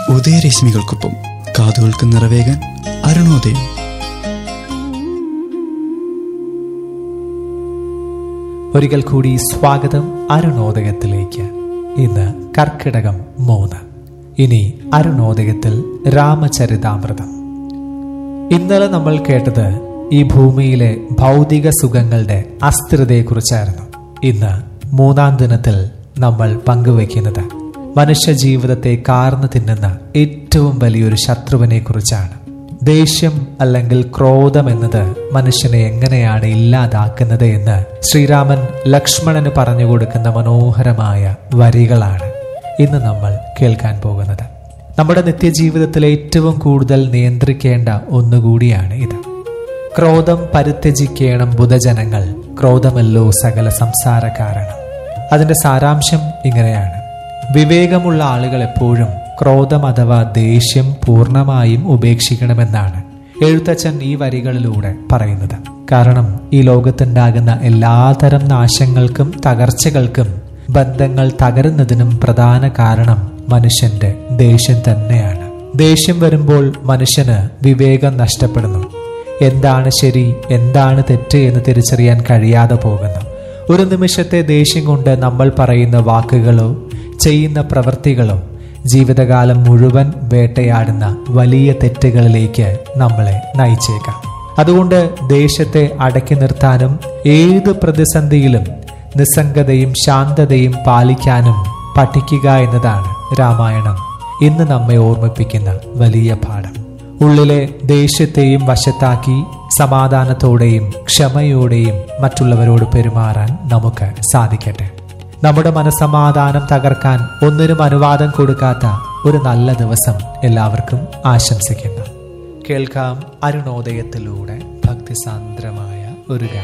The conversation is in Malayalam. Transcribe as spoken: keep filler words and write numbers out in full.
ഉദയരശ്മികൾക്കൊപ്പം കാതുകൾക്ക് നിറവേകാൻ അരുണോദയം. ഒരിക്കൽ കൂടി സ്വാഗതം അരുണോദയത്തിലേക്ക്. ഇന്ന് കർക്കിടകം മൂന്ന്. ഇനി അരുണോദയത്തിൽ രാമചരിതാമൃതം. ഇന്നലെ നമ്മൾ കേട്ടത് ഈ ഭൂമിയിലെ ഭൗതിക സുഖങ്ങളുടെ അസ്ഥിരതയെക്കുറിച്ചായിരുന്നു. ഇന്ന് മൂന്നാം ദിനത്തിൽ നമ്മൾ പങ്കുവയ്ക്കുന്നത് മനുഷ്യ ജീവിതത്തെ കാർന്നു തിന്നുന്ന ഏറ്റവും വലിയൊരു ശത്രുവിനെ കുറിച്ചാണ്. ദേഷ്യം അല്ലെങ്കിൽ ക്രോധം എന്നത് മനുഷ്യനെ എങ്ങനെയാണ് ഇല്ലാതാക്കുന്നത് എന്ന് ശ്രീരാമൻ ലക്ഷ്മണന് പറഞ്ഞു കൊടുക്കുന്ന മനോഹരമായ വരികളാണ് ഇന്ന് നമ്മൾ കേൾക്കാൻ പോകുന്നത്. നമ്മുടെ നിത്യജീവിതത്തിൽ ഏറ്റവും കൂടുതൽ നിയന്ത്രിക്കേണ്ട ഒന്നുകൂടിയാണ് ഇത്. ക്രോധം പരിത്യജിക്കേണം ബുധജനങ്ങൾ, ക്രോധമല്ലോ സകല സംസാര കാരണം. അതിന്റെ സാരാംശം ഇങ്ങനെയാണ്: വിവേകമുള്ള ആളുകൾ എപ്പോഴും ക്രോധം അഥവാ ദേഷ്യം പൂർണ്ണമായും ഉപേക്ഷിക്കണമെന്നാണ് എഴുത്തച്ഛൻ ഈ വരികളിലൂടെ പറയുന്നത്. കാരണം ഈ ലോകത്തുണ്ടാകുന്ന എല്ലാതരം നാശങ്ങൾക്കും തകർച്ചകൾക്കും ബന്ധങ്ങൾ തകരുന്നതിനും പ്രധാന കാരണം മനുഷ്യന്റെ ദേഷ്യം തന്നെയാണ്. ദേഷ്യം വരുമ്പോൾ മനുഷ്യന് വിവേകം നഷ്ടപ്പെടുന്നു. എന്താണ് ശരി, എന്താണ് തെറ്റ് എന്ന് തിരിച്ചറിയാൻ കഴിയാതെ പോകുന്നു. ഒരു നിമിഷത്തെ ദേഷ്യം കൊണ്ട് നമ്മൾ പറയുന്ന വാക്കുകളോ ചെയ്യുന്ന പ്രവൃത്തികളോ ജീവിതകാലം മുഴുവൻ വേട്ടയാടുന്ന വലിയ തെറ്റുകളിലേക്ക് നമ്മളെ നയിച്ചേക്കാം. അതുകൊണ്ട് ദേഷ്യത്തെ അടക്കി നിർത്താനും ഏത് പ്രതിസന്ധിയിലും നിസ്സംഗതയും ശാന്തതയും പാലിക്കാനും പഠിക്കുക എന്നതാണ് രാമായണം ഇന്ന് നമ്മെ ഓർമ്മിപ്പിക്കുന്ന വലിയ പാഠം. ഉള്ളിലെ ദേഷ്യത്തെയും വശത്താക്കി സമാധാനത്തോടെയും ക്ഷമയോടെയും മറ്റുള്ളവരോട് പെരുമാറാൻ നമുക്ക് സാധിക്കട്ടെ. നമ്മുടെ മനസ്സമാധാനം തകർക്കാൻ ഒന്നിനും അനുവാദം കൊടുക്കാത്ത ഒരു നല്ല ദിവസം എല്ലാവർക്കും ആശംസിക്കുന്നു. കേൾക്കാം അരുണോദയത്തിലൂടെ ഭക്തിസാന്ദ്രമായ ഒരു ഗാനം.